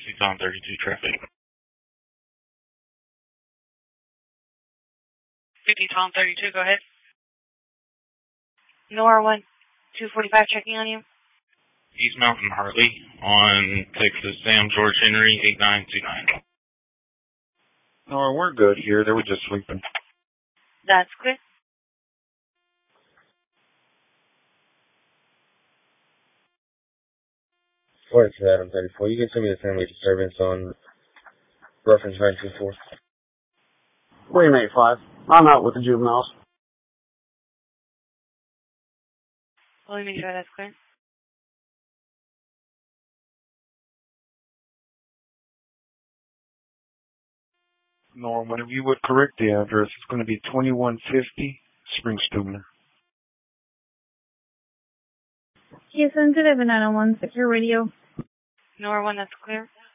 50 Tom 32 traffic. 50 Tom 32, go ahead. Nora 1, 245 checking on you. East Mountain Hartley on Texas Sam George Henry 8929. Nora, we're good here. They were just sleeping. That's clear. Florence Adam 34. You can send me the family disturbance on reference 924. William 85. I'm out with the juveniles. William 85, that's clear. Nora, whenever you would correct the address, it's going to be 2150 Spring Stubner. Houston, good evening, 901 Secure Radio. Nora 1, that's clear.